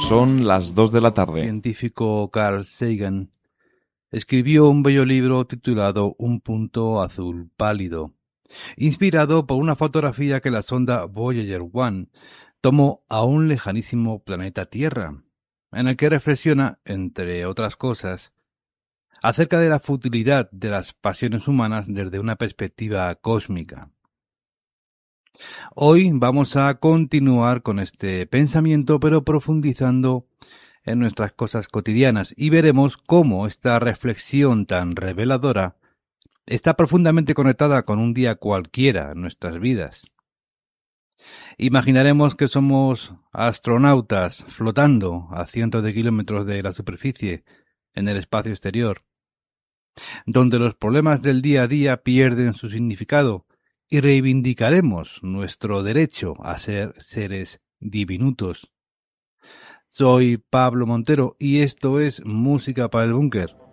Son las 2 de la tarde. El científico Carl Sagan escribió un bello libro titulado Un punto azul pálido, inspirado por una fotografía que la sonda Voyager 1 tomó a un lejanísimo planeta Tierra, en el que reflexiona, entre otras cosas, acerca de la futilidad de las pasiones humanas desde una perspectiva cósmica. Hoy vamos a continuar con este pensamiento, pero profundizando en nuestras cosas cotidianas, y veremos cómo esta reflexión tan reveladora está profundamente conectada con un día cualquiera en nuestras vidas. Imaginaremos que somos astronautas flotando a cientos de kilómetros de la superficie en el espacio exterior, donde los problemas del día a día pierden su significado, y reivindicaremos nuestro derecho a ser seres diminutos. Soy Pablo Montero y esto es Música para el Búnker.